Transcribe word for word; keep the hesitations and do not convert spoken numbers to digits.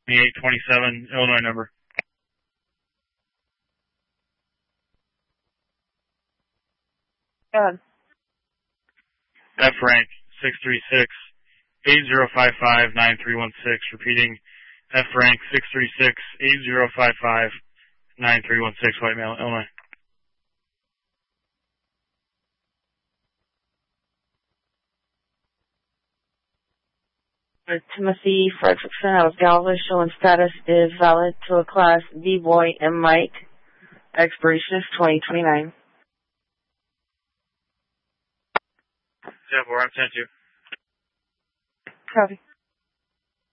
eight twenty-seven, Illinois number. Go ahead. F rank six three six, eight zero five five, nine three one six. Repeating, F rank six three six, eight zero five five, nine three one six, White Male, Illinois. Timothy Fredrickson out of Galva, showing status is valid to a class B-Boy and Mike. Expiration is twenty twenty-nine. Yeah, we're on ten two. Copy.